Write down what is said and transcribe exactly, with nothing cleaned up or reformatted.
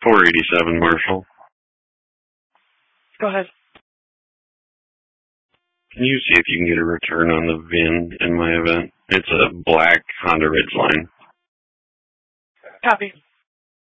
four eighty-seven, Marshall. Go ahead. Can you see if you can get a return on the V I N in my event? It's a black Honda Ridgeline. Copy.